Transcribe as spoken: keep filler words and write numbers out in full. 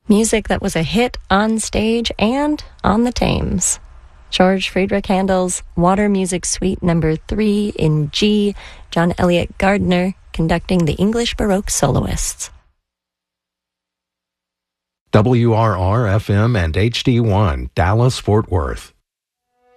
Music that was a hit on stage and on the Thames. George Friedrich Handel's Water Music Suite Number three in G, John Eliot Gardiner conducting the English Baroque soloists. W R R F M and H D one, Dallas, Fort Worth.